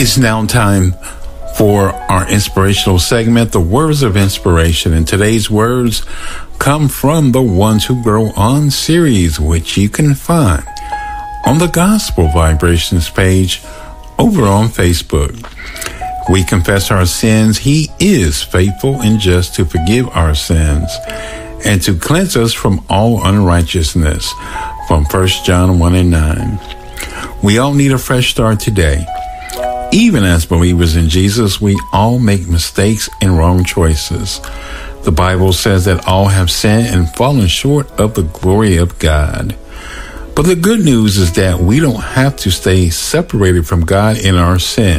It's now time for our inspirational segment, the Words of Inspiration. And today's words come from the Ones Who Grow On series, which you can find on the Gospel Vibrations page over on Facebook. We confess our sins. He is faithful and just to forgive our sins and to cleanse us from all unrighteousness, from 1 John 1:9. We all need a fresh start today. Even as believers in Jesus, we all make mistakes and wrong choices. The Bible says that all have sinned and fallen short of the glory of God. But the good news is that we don't have to stay separated from God in our sin.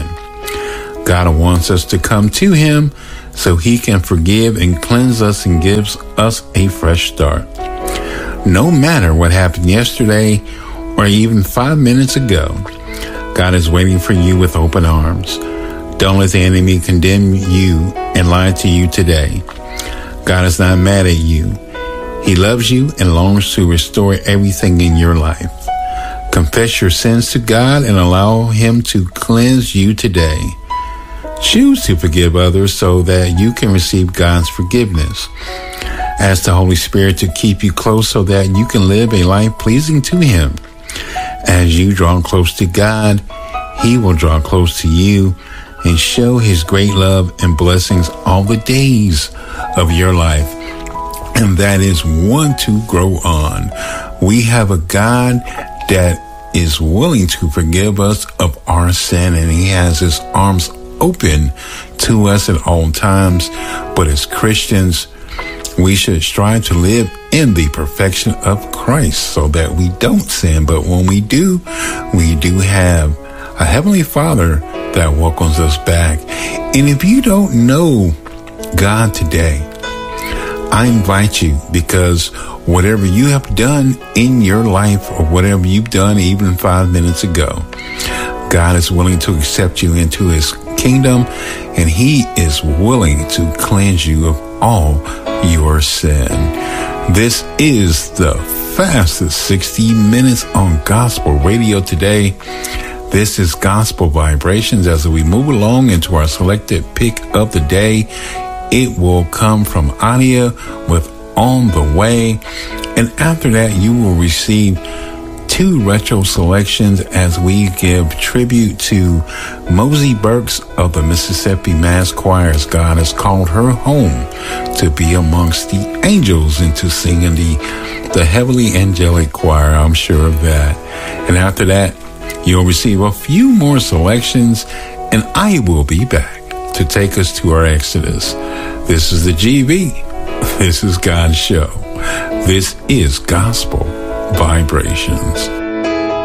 God wants us to come to Him so He can forgive and cleanse us and gives us a fresh start. No matter what happened yesterday or even 5 minutes ago, God is waiting for you with open arms. Don't let the enemy condemn you and lie to you today. God is not mad at you. He loves you and longs to restore everything in your life. Confess your sins to God and allow Him to cleanse you today. Choose to forgive others so that you can receive God's forgiveness. Ask the Holy Spirit to keep you close so that you can live a life pleasing to Him. As you draw close to God, He will draw close to you and show His great love and blessings all the days of your life. And that is one to grow on. We have a God that is willing to forgive us of our sin, and He has His arms open to us at all times. But as Christians, we should strive to live in the perfection of Christ so that we don't sin. But when we do have a Heavenly Father that welcomes us back. And if you don't know God today, I invite you, because whatever you have done in your life or whatever you've done even 5 minutes ago, God is willing to accept you into His kingdom, and He is willing to cleanse you of all your sin. This is the fastest 60 minutes on gospel radio today. This is Gospel Vibrations. As we move along into our selected pick of the day, it will come from Adia with On the Way. And after that, you will receive 2 retro selections as we give tribute to Mosey Burks of the Mississippi Mass Choir, as God has called her home to be amongst the angels and to sing in the heavenly angelic choir. I'm sure of that. And after that, you'll receive a few more selections, and I will be back to take us to our Exodus. This is the GV. This is God's show. This is Gospel Vibrations.